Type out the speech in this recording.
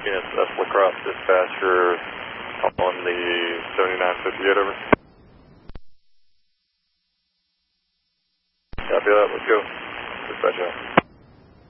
Yes, that's La Crosse dispatcher on the 7958, over. Copy that, let's go. Dispatch out.